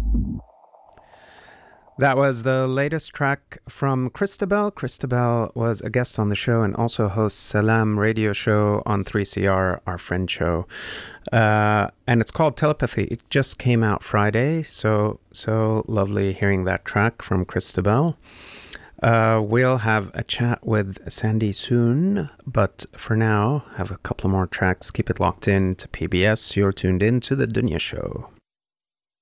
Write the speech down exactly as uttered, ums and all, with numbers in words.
That was the latest track from Christabel. Christabel was a guest on the show and also hosts Salam radio show on three C R, our friend show. Uh, and it's called Telepathy. It just came out Friday, so so lovely hearing that track from Christabel. Uh, we'll have a chat with Sandy soon, but for now, have a couple more tracks. Keep it locked in to P B S. You're tuned in to The Dunya Show.